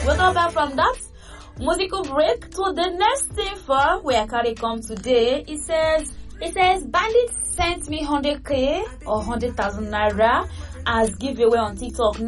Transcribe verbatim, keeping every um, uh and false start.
We'll come back from that musical break to the next thing for where I carry come today. It says, it says, bandits sent me one hundred k or one hundred thousand naira as giveaway on TikTok.